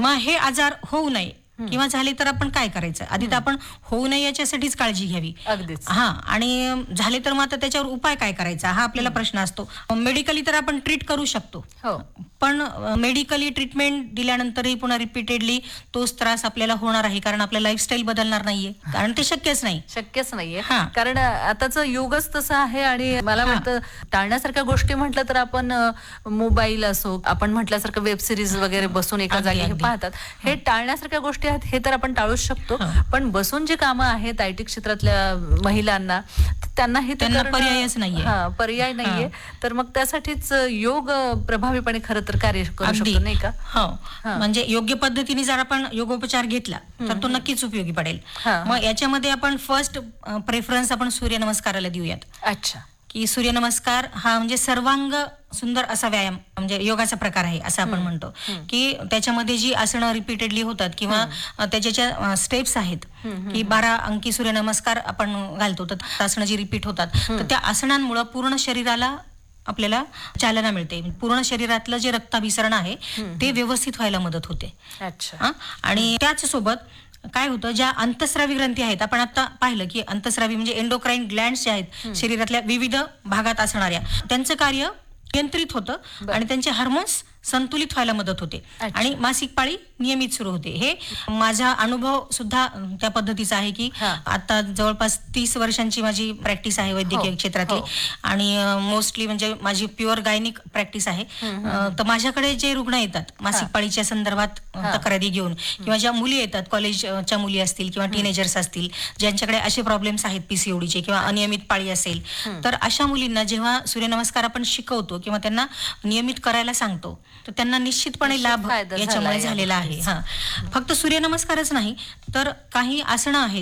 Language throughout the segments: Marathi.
मग हे आजार होऊ नये किंवा झाले तर आपण काय करायचं, आधी तर आपण होऊ नये याच्यासाठीच काळजी घ्यावी. अगदीच. हा, आणि झाले तर मग आता त्याच्यावर उपाय काय करायचा हा आपल्याला प्रश्न असतो. मेडिकली तर आपण ट्रीट करू शकतो, हो. पण मेडिकली ट्रीटमेंट दिल्यानंतरही पुन्हा रिपीटेडली तोच त्रास आपल्याला होणार आहे, कारण आपलं लाईफस्टाईल बदलणार नाहीये, कारण ते शक्यच नाही. शक्यच नाहीये. हा. कारण आताचं युगच तसं आहे. आणि मला वाटतं टाळण्यासारख्या गोष्टी म्हटलं तर आपण मोबाईल असो, आपण म्हटल्यासारखं वेब सिरीज वगैरे बसून एका अगदी, जागी हे अगदी. पाहतात, हे टाळण्यासारख्या गोष्टी आहेत, हे तर आपण टाळूच शकतो. पण बसून जी कामं आहेत आयटी क्षेत्रातल्या महिलांना, त्यांना हे त्यांना पर्यायच नाहीये. पर्याय नाहीये. तर मग त्यासाठीच योग प्रभावीपणे खरं तर कार्य करू शकतो, नाही का? हो, म्हणजे योग्य पद्धतीने जर आपण योगोपचार घेतला तर तो नक्कीच उपयोगी पडेल. मग याच्यामध्ये आपण फर्स्ट प्रेफरन्स आपण सूर्यनमस्काराला देऊयात. अच्छा. की सूर्यनमस्कार हा म्हणजे सर्वांग सुंदर असा व्यायाम, म्हणजे योगाचा प्रकार आहे असं आपण म्हणतो. की त्याच्यामध्ये जी आसनं रिपीटेडली होतात किंवा त्याच्या ज्या स्टेप्स आहेत, की 12 अंकी सूर्यनमस्कार आपण घालतो, तर आसनं जी रिपीट होतात, तर त्या आसनांमुळे पूर्ण शरीराला आपल्याला चालना मिळते. पूर्ण शरीरातलं जे रक्ताभिसरण आहे ते व्यवस्थित व्हायला मदत होते. अच्छा. आणि त्याच सोबत काय होतं, ज्या अंतस्रावी ग्रंथी आहेत, आपण आता पाहिलं की अंतस्रावी म्हणजे एंडोक्राईन ग्लँड्स जे आहेत शरीरातल्या विविध भागात असणाऱ्या, त्यांचं कार्य नियंत्रित होतं आणि त्यांचे हार्मोन्स संतुलित व्हायला मदत होते आणि मासिक पाळी नियमित सुरू होते. हे माझा अनुभव सुद्धा त्या पद्धतीचा आहे की आता जवळपास 30 वर्षांची माझी प्रॅक्टिस आहे वैद्यकीय क्षेत्रातली, आणि मोस्टली म्हणजे माझी प्युअर गायनिक प्रॅक्टिस आहे. तर माझ्याकडे जे रुग्ण येतात मासिक पाळीच्या संदर्भात तक्रारी घेऊन, किंवा ज्या मुली येतात, कॉलेजच्या मुली असतील किंवा टीनेजर्स असतील, ज्यांच्याकडे असे प्रॉब्लेम्स आहेत पीसीओडीचे किंवा अनियमित पाळी असेल, तर अशा मुलींना जेव्हा सूर्यनमस्कार आपण शिकवतो किंवा त्यांना नियमित करायला सांगतो, तर त्यांना निश्चितपणे लाभ याच्यामुळे झालेला आहे. फक्त सूर्यनमस्कारच नाही, तर काही आसनं आहेत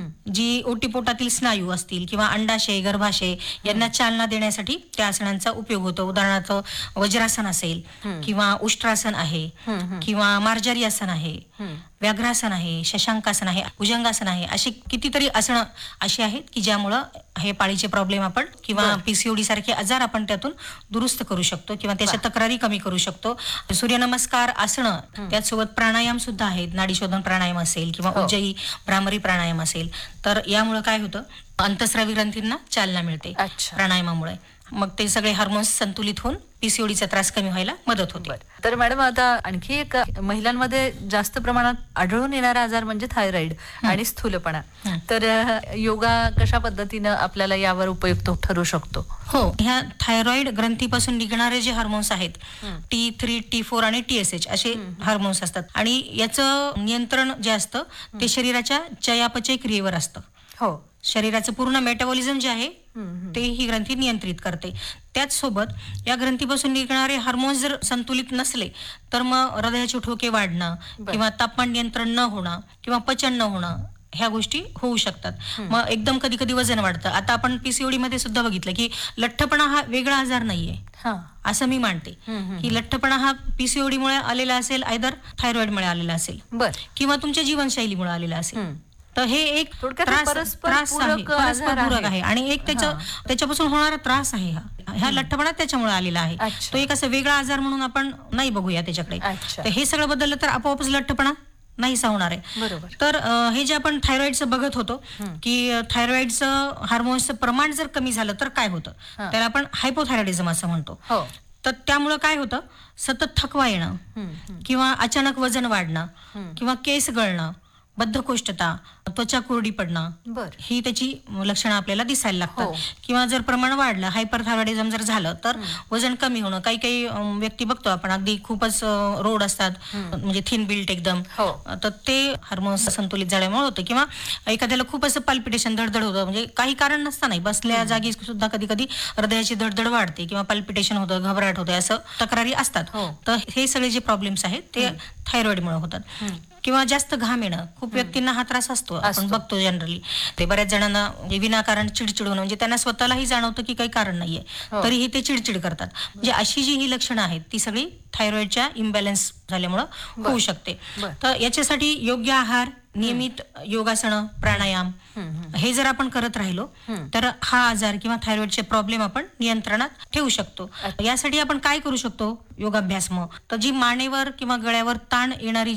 जी ओटीपोटातील स्नायू असतील किंवा अंडाशय, गर्भाशय यांना चालना देण्यासाठी त्या आसनांचा उपयोग होतो. उदाहरणार्थ वज्रासन असेल किंवा उष्ट्रासन आहे किंवा मार्जारी आसन आहे, व्याघ्रासन आहे, शशांकासन आहे, भुजंगासन आहे, अशी कितीतरी आसनं अशी आहेत की ज्यामुळं हे पाळीचे प्रॉब्लेम आपण किंवा पीसीओडी सारखे आजार आपण त्यातून दुरुस्त करू शकतो किंवा त्याच्या तक्रारी कमी करू शकतो. सूर्यनमस्कार, आसनं, त्याचसोबत प्राणायाम सुद्धा आहेत. नाडीशोधन प्राणायाम असेल किंवा उज्जयी भ्रामरी प्राणायाम असेल, तर यामुळे काय होतं, अंतस्रावी ग्रंथींना चालना मिळते प्राणायामामुळे. मग ते सगळे हार्मोन्स संतुलित होऊन पीसीओडीचा त्रास कमी व्हायला मदत होते. तर मॅडम, आता आणखी एक महिलांमध्ये जास्त प्रमाणात आढळून येणारा आजार म्हणजे थायरॉइड आणि स्थूलपणा. तर योगा कशा पद्धतीनं आपल्याला यावर उपयुक्त ठरू शकतो? हो, ह्या थायरॉइड ग्रंथीपासून निघणारे जे हार्मोन्स आहेत, T3, T4 आणि TSH असे हार्मोन्स असतात, आणि याचं नियंत्रण जे असतं ते शरीराच्या चयापचय क्रियेवर असतं. हो, शरीराचं पूर्ण मेटाबॉलिझम जे आहे ते ही ग्रंथी नियंत्रित करते. त्याच सोबत या ग्रंथीपासून निघणारे हार्मोन्स जर संतुलित नसले तर मग हृदयाचे ठोके वाढणं किंवा तापमान नियंत्रण न होणं किंवा पचन न होणं, ह्या गोष्टी होऊ शकतात. मग एकदम कधी कधी वजन वाढतं. आता आपण पीसीओडी मध्ये सुद्धा बघितलं की लठ्ठपणा हा वेगळा आजार नाहीये असं मी मानते. की लठ्ठपणा हा पीसीओडी मुळे आलेला असेल, आयदर थायरॉइड मुळे आलेला असेल किंवा तुमच्या जीवनशैलीमुळे आलेला असेल. तर हे एक त्रास परस्परपूरक आहे आणि एक त्याच्यापासून होणारा त्रास आहे. ह्या लठ्ठपणा त्याच्यामुळे आलेला आहे. तो एक असं वेगळा आजार म्हणून आपण नाही बघूया त्याच्याकडे. तर हे सगळं बदललं तर आपोआपच लठ्ठपणा नाहीसा होणार आहे. बरोबर. तर हे जे आपण थायरॉइडचं बघत होतो की थायरॉइडचं हार्मोन्सचं प्रमाण जर कमी झालं तर काय होतं, त्याला आपण हायपोथायरॉइडिझम असं म्हणतो. तर त्यामुळं काय होतं, सतत थकवा येणं किंवा अचानक वजन वाढणं किंवा केस गळणं, बद्धकोष्ठता, त्वचा कोरडी पडणं, ही त्याची लक्षणं आपल्याला दिसायला लागतात. किंवा जर प्रमाण वाढलं, हायपरथायरॉइडिझम जर झालं, तर वजन कमी होणं. काही काही व्यक्ती बघतो आपण अगदी खूपच रोड असतात, म्हणजे थिन बिल्ट एकदम, तर ते हार्मोन्स संतुलित झाल्यामुळे होतं. किंवा एखाद्याला खूप असं पल्पिटेशन, धडधड होतं, म्हणजे काही कारण नसताना बसल्या जागी सुद्धा कधी कधी हृदयाची धडधड वाढते किंवा पल्पिटेशन होतं, घबराट होते, असं तक्रारी असतात. तर हे सगळे जे प्रॉब्लेम्स आहेत ते थायरॉइडमुळे होतात. किंवा जास्त घाम येणं, खूप व्यक्तींना हा त्रास असतो, आपण बघतो जनरली. ते बऱ्याच जणांना विनाकारण चिडचिड होणं, म्हणजे त्यांना स्वतःलाही जाणवतं की काही कारण नाहीये, तरीही ते चिडचिड करतात. म्हणजे अशी जी ही लक्षणं आहेत ती सगळी थायरॉइडच्या इम्बॅलन्स झाल्यामुळं होऊ शकते. तर याच्यासाठी योग्य आहार, नियमित योगासनं, प्राणायाम हे जर आपण करत राहिलो तर हा आजार किंवा थायरॉइडचे प्रॉब्लेम आपण नियंत्रणात ठेवू शकतो. यासाठी आपण काय करू शकतो योगाभ्यास? मग तर जी मानेवर किंवा गळ्यावर ताण येणारी